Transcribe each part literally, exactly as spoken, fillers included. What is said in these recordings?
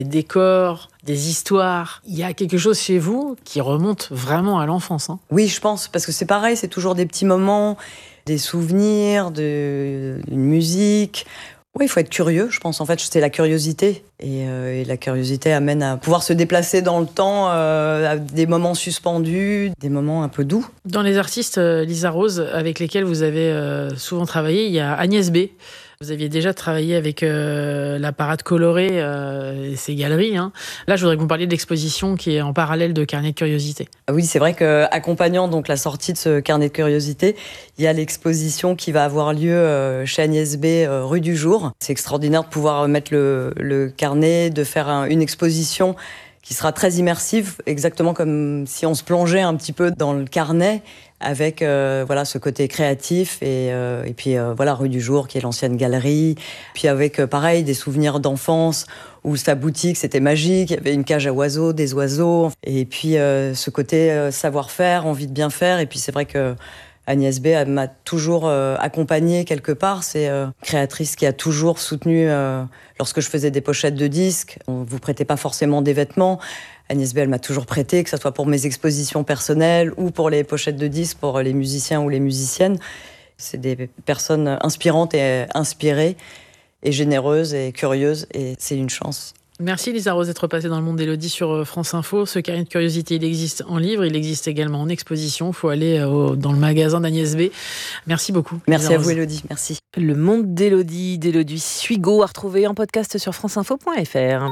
des décors, des histoires. Il y a quelque chose chez vous qui remonte vraiment à l'enfance. Hein. Oui, je pense, parce que c'est pareil, c'est toujours des petits moments, des souvenirs, de, une musique. Oui, il faut être curieux, je pense. En fait, c'est la curiosité. Et, euh, et la curiosité amène à pouvoir se déplacer dans le temps, euh, à des moments suspendus, des moments un peu doux. Dans les artistes, euh, Lisa Rose, avec lesquels vous avez euh, souvent travaillé, il y a Agnès B. Vous aviez déjà travaillé avec euh, la Parade Colorée euh, et ses galeries. Hein. Là, je voudrais que vous parliez de l'exposition qui est en parallèle de Carnet de Curiosité. Oui, c'est vrai qu'accompagnant donc la sortie de ce Carnet de Curiosité, il y a l'exposition qui va avoir lieu euh, chez Agnès B, euh, rue du Jour. C'est extraordinaire de pouvoir mettre le, le carnet, de faire un, une exposition qui sera très immersive, exactement comme si on se plongeait un petit peu dans le carnet, avec euh, voilà ce côté créatif et, euh, et puis euh, voilà rue du Jour qui est l'ancienne galerie, puis avec euh, pareil des souvenirs d'enfance où sa boutique c'était magique, il y avait une cage à oiseaux, des oiseaux et puis euh, ce côté euh, savoir-faire, envie de bien faire et puis c'est vrai que Agnès B m'a toujours euh, accompagnée quelque part, c'est euh, créatrice qui a toujours soutenu euh, lorsque je faisais des pochettes de disques, on vous prêtait pas forcément des vêtements. Agnès B, elle m'a toujours prêté, que ce soit pour mes expositions personnelles ou pour les pochettes de disques, pour les musiciens ou les musiciennes. C'est des personnes inspirantes et inspirées, et généreuses et curieuses, et c'est une chance. Merci Lisa Rose d'être passée dans le monde d'Élodie sur France Info. Ce carnet de curiosité, il existe en livre, il existe également en exposition. Il faut aller au, dans le magasin d'Agnès B. Merci beaucoup. Merci Lisa à vous Rose. Élodie, merci. Le monde d'Élodie, d'Élodie Suigo, à retrouver en podcast sur franceinfo point f r.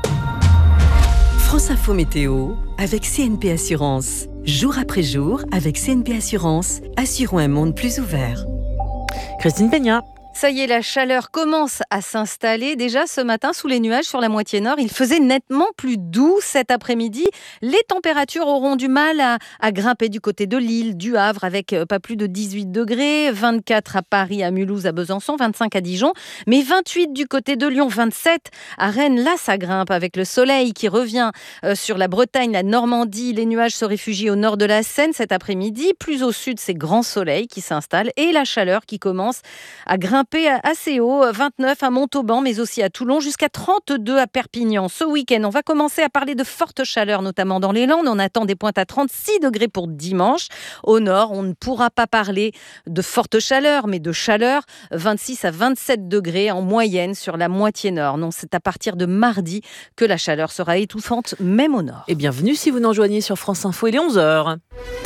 France Info Météo avec C N P Assurance. Jour après jour, avec C N P Assurance, assurons un monde plus ouvert. Christine Peña. Ça y est, la chaleur commence à s'installer. Déjà ce matin, sous les nuages sur la moitié nord, il faisait nettement plus doux cet après-midi. Les températures auront du mal à, à grimper du côté de Lille, du Havre, avec pas plus de dix-huit degrés, vingt-quatre à Paris, à Mulhouse, à Besançon, vingt-cinq à Dijon, mais vingt-huit du côté de Lyon, vingt-sept à Rennes. Là, ça grimpe avec le soleil qui revient euh, sur la Bretagne, la Normandie. Les nuages se réfugient au nord de la Seine cet après-midi. Plus au sud, c'est grand soleil qui s'installe et la chaleur qui commence à grimper assez haut, vingt-neuf à Montauban, mais aussi à Toulon, jusqu'à trente-deux à Perpignan. Ce week-end, on va commencer à parler de forte chaleur, notamment dans les Landes. On attend des pointes à trente-six degrés pour dimanche. Au nord, on ne pourra pas parler de forte chaleur, mais de chaleur, vingt-six à vingt-sept degrés en moyenne sur la moitié nord. Non, c'est à partir de mardi que la chaleur sera étouffante, même au nord. Et bienvenue si vous nous rejoignez sur France Info, il est onze heures.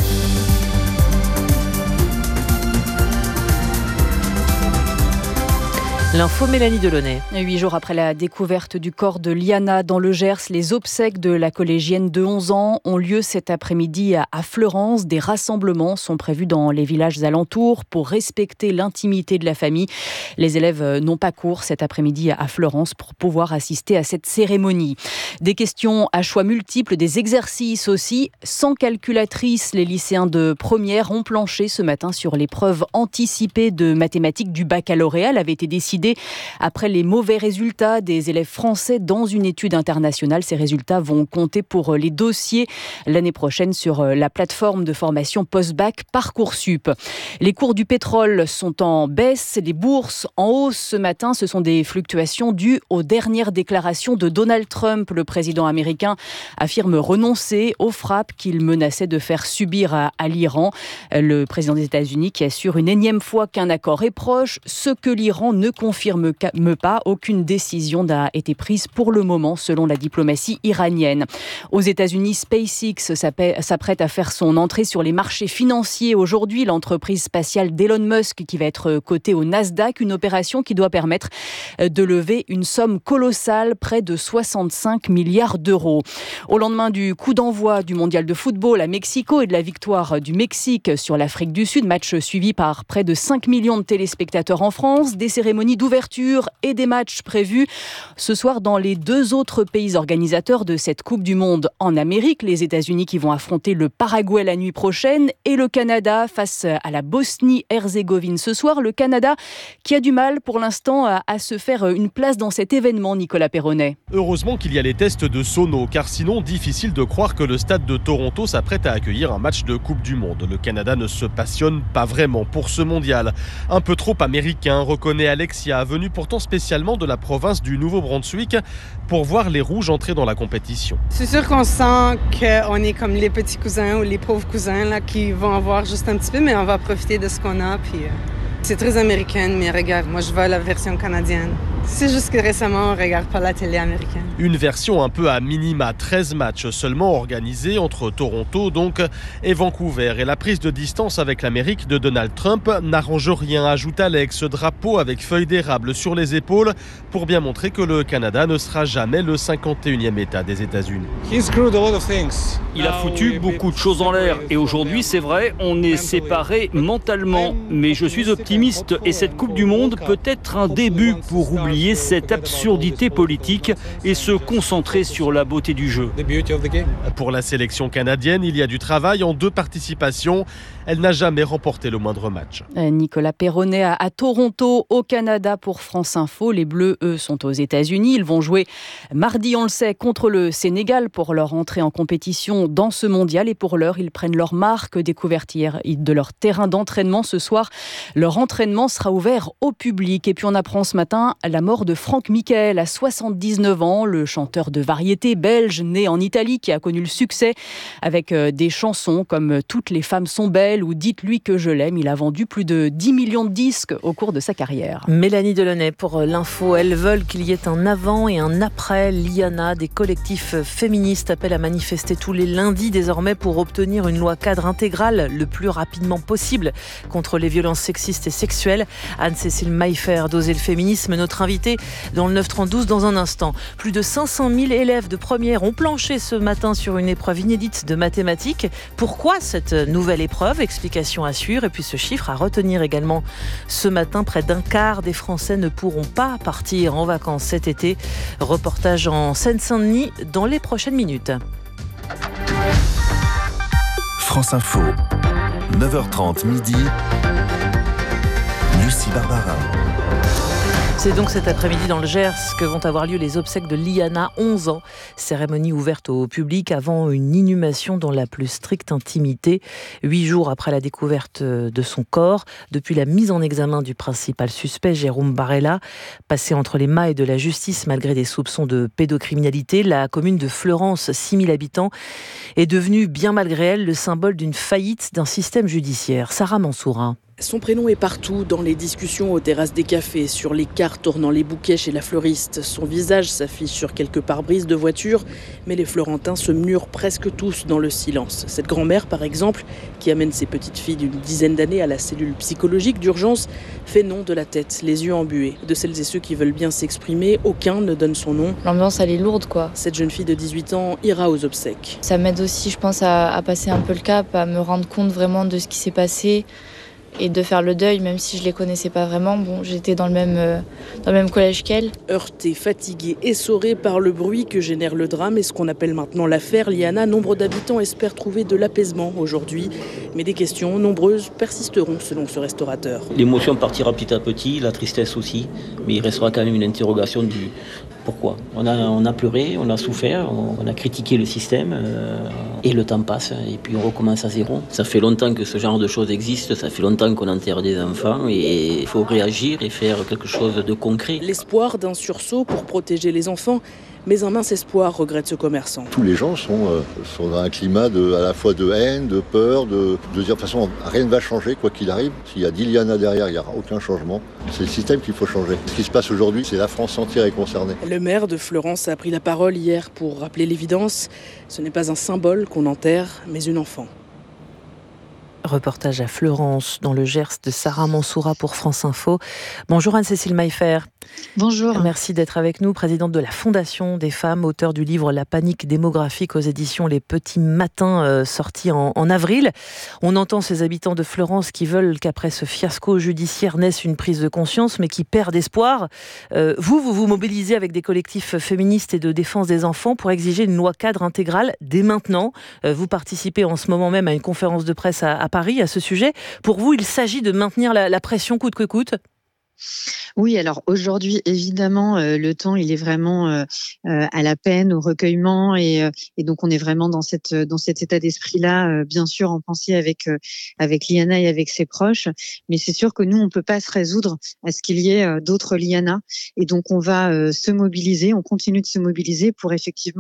L'info Mélanie Delaunay. Huit jours après la découverte du corps de Liana dans le Gers, les obsèques de la collégienne de onze ans ont lieu cet après-midi à Fleurance. Des rassemblements sont prévus dans les villages alentours pour respecter l'intimité de la famille. Les élèves n'ont pas cours cet après-midi à Fleurance pour pouvoir assister à cette cérémonie. Des questions à choix multiples, des exercices aussi. Sans calculatrice, les lycéens de première ont planché ce matin sur l'épreuve anticipée de mathématiques du baccalauréat. Elle avait été décidée après les mauvais résultats des élèves français dans une étude internationale. Ces résultats vont compter pour les dossiers l'année prochaine sur la plateforme de formation post-bac Parcoursup. Les cours du pétrole sont en baisse, les bourses en hausse ce matin. Ce sont des fluctuations dues aux dernières déclarations de Donald Trump. Le président américain affirme renoncer aux frappes qu'il menaçait de faire subir à, à l'Iran. Le président des États-Unis qui assure une énième fois qu'un accord est proche, ce que l'Iran ne confirme pas. Aucune décision n'a été prise pour le moment, selon la diplomatie iranienne. Aux États-Unis, SpaceX s'apprête à faire son entrée sur les marchés financiers aujourd'hui. L'entreprise spatiale d'Elon Musk qui va être cotée au Nasdaq, une opération qui doit permettre de lever une somme colossale, près de soixante-cinq milliards d'euros. Au lendemain du coup d'envoi du mondial de football à Mexico et de la victoire du Mexique sur l'Afrique du Sud, match suivi par près de cinq millions de téléspectateurs en France, des cérémonies d'ouverture et des matchs prévus ce soir dans les deux autres pays organisateurs de cette Coupe du Monde en Amérique. Les États-Unis qui vont affronter le Paraguay la nuit prochaine et le Canada face à la Bosnie-Herzégovine ce soir. Le Canada qui a du mal pour l'instant à, à se faire une place dans cet événement, Nicolas Perronnet. Heureusement qu'il y a les tests de sono, car sinon difficile de croire que le stade de Toronto s'apprête à accueillir un match de Coupe du Monde. Le Canada ne se passionne pas vraiment pour ce mondial. Un peu trop américain, reconnaît Alexia Laetitia, venue pourtant spécialement de la province du Nouveau-Brunswick pour voir les Rouges entrer dans la compétition. C'est sûr qu'on sent qu'on est comme les petits cousins ou les pauvres cousins là, qui vont avoir juste un petit peu, mais on va profiter de ce qu'on a. Puis, euh, c'est très américain, mais regarde, moi je vois la version canadienne. C'est juste que récemment, on ne regarde pas la télé américaine. Une version un peu à minima, treize matchs seulement organisés entre Toronto donc et Vancouver. Et la prise de distance avec l'Amérique de Donald Trump n'arrange rien, ajoute Alex, ce drapeau avec feuilles d'érable sur les épaules pour bien montrer que le Canada ne sera jamais le cinquante et unième État des États-Unis. Il a foutu beaucoup de choses en l'air et aujourd'hui, c'est vrai, on est séparés mentalement. Mais je suis optimiste et cette Coupe du Monde peut être un début pour oublier cette absurdité politique et se concentrer sur la beauté du jeu. Pour la sélection canadienne, il y a du travail en deux participations. Elle n'a jamais remporté le moindre match. Nicolas Perronnet à Toronto, au Canada pour France Info. Les Bleus, eux, sont aux États-Unis. Ils vont jouer mardi, on le sait, contre le Sénégal pour leur entrée en compétition dans ce mondial. Et pour l'heure, ils prennent leur marque, découverte hier de leur terrain d'entraînement. Ce soir, leur entraînement sera ouvert au public. Et puis on apprend ce matin la mort de Franck Michael à soixante-dix-neuf ans, le chanteur de variété belge né en Italie qui a connu le succès avec des chansons comme Toutes les femmes sont belles ou Dites-lui que je l'aime. Il a vendu plus de dix millions de disques au cours de sa carrière. Mélanie Delaunay pour l'info. Elles veulent qu'il y ait un avant et un après l'I A N A. Des collectifs féministes appellent à manifester tous les lundis désormais pour obtenir une loi cadre intégrale le plus rapidement possible contre les violences sexistes et sexuelles. Anne-Cécile Maillefer d'Oser le féminisme, notre invitée dans le neuf trente-douze dans un instant. Plus de cinq cent mille élèves de première ont planché ce matin sur une épreuve inédite de mathématiques. Pourquoi cette nouvelle épreuve ? Explication à suivre. Et puis ce chiffre à retenir également ce matin, près d'un quart des Français ne pourront pas partir en vacances cet été. Reportage en Seine-Saint-Denis dans les prochaines minutes. France Info, neuf heures trente midi, Lucie Barbarin. C'est donc cet après-midi dans le Gers que vont avoir lieu les obsèques de Liana, onze ans. Cérémonie ouverte au public avant une inhumation dans la plus stricte intimité. Huit jours après la découverte de son corps, depuis la mise en examen du principal suspect, Jérôme Barella, passé entre les mailles de la justice malgré des soupçons de pédocriminalité, la commune de Fleurance, six mille habitants, est devenue, bien malgré elle, le symbole d'une faillite d'un système judiciaire. Sarah Mansourin. Son prénom est partout, dans les discussions aux terrasses des cafés, sur les cartes ornant les bouquets chez la fleuriste. Son visage s'affiche sur quelques pare-brises de voitures, mais les Florentins se murent presque tous dans le silence. Cette grand-mère, par exemple, qui amène ses petites filles d'une dizaine d'années à la cellule psychologique d'urgence, fait non de la tête, les yeux embués. De celles et ceux qui veulent bien s'exprimer, aucun ne donne son nom. L'ambiance, elle est lourde, quoi. Cette jeune fille de dix-huit ans ira aux obsèques. Ça m'aide aussi, je pense, à, à passer un peu le cap, à me rendre compte vraiment de ce qui s'est passé, et de faire le deuil, même si je les connaissais pas vraiment. Bon, j'étais dans le même, euh, dans le même collège qu'elle. Heurtée, fatiguée, essorée par le bruit que génère le drame et ce qu'on appelle maintenant l'affaire Liana, nombre d'habitants espèrent trouver de l'apaisement aujourd'hui. Mais des questions nombreuses persisteront selon ce restaurateur. L'émotion partira petit à petit, la tristesse aussi, mais il restera quand même une interrogation du pourquoi. On a, on a pleuré, on a souffert, on, on a critiqué le système euh, et le temps passe et puis on recommence à zéro. Ça fait longtemps que ce genre de choses existe, ça fait longtemps qu'on enterre des enfants et il faut réagir et faire quelque chose de concret. L'espoir d'un sursaut pour protéger les enfants, mais un mince espoir, regrette ce commerçant. Tous les gens sont, euh, sont dans un climat de, à la fois de haine, de peur, de, de dire de toute façon rien ne va changer quoi qu'il arrive. S'il y a Diliana derrière, il n'y aura aucun changement. C'est le système qu'il faut changer. Ce qui se passe aujourd'hui, c'est la France entière est concernée. Le maire de Fleurance a pris la parole hier pour rappeler l'évidence. Ce n'est pas un symbole qu'on enterre, mais une enfant. Reportage à Fleurance, dans le Gers, de Sarah Mansoura pour France Info. Bonjour Anne-Cécile Maillefer. Bonjour. Merci d'être avec nous, présidente de la Fondation des femmes, auteure du livre La panique démographique aux éditions Les Petits Matins, euh, sorti en, en avril. On entend ces habitants de Fleurance qui veulent qu'après ce fiasco judiciaire naisse une prise de conscience, mais qui perdent espoir. Euh, vous, vous vous mobilisez avec des collectifs féministes et de défense des enfants pour exiger une loi cadre intégrale dès maintenant. Euh, vous participez en ce moment même à une conférence de presse à, à Paris à ce sujet. Pour vous, il s'agit de maintenir la, la pression coûte que coûte ? Oui, alors aujourd'hui, évidemment, euh, le temps, il est vraiment euh, euh, à la peine, au recueillement, et, euh, et donc on est vraiment dans cette dans cet état d'esprit-là, euh, bien sûr, en pensée avec euh, avec Liana et avec ses proches. Mais c'est sûr que nous, on peut pas se résoudre à ce qu'il y ait euh, d'autres Liana, et donc on va euh, se mobiliser, on continue de se mobiliser pour effectivement